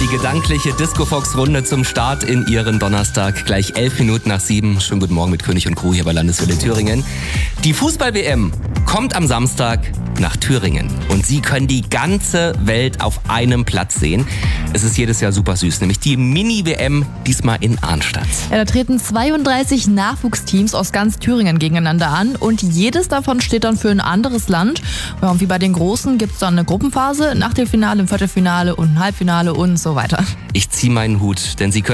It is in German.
gedankliche Disco-Fox-Runde zum Start in Ihren Donnerstag. Gleich 11 Minuten nach 7. Schönen guten Morgen mit König und Crew hier bei Landeswelle Thüringen. Die Fußball-WM kommt am Samstag nach Thüringen. Und Sie können die ganze Welt auf einem Platz sehen. Es ist jedes Jahr super süß, nämlich die Mini-WM, diesmal in Arnstadt. Ja, da treten 32 Nachwuchsteams aus ganz Thüringen gegeneinander an und jedes davon steht dann für ein anderes Land. Ja, und wie bei den Großen gibt es dann eine Gruppenphase, Achtelfinale, ein Viertelfinale und ein Halbfinale und so weiter. Ich ziehe meinen Hut, denn Sie können